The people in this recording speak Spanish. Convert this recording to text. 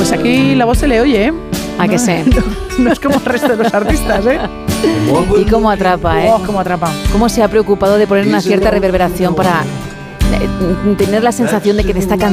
Pues aquí la voz se le oye, ¿eh? ¿A que sé? No es como el resto de los artistas, ¿eh? Y cómo atrapa, ¿eh? Cómo atrapa. Cómo se ha preocupado de poner una cierta reverberación para tener la sensación de que te está cantando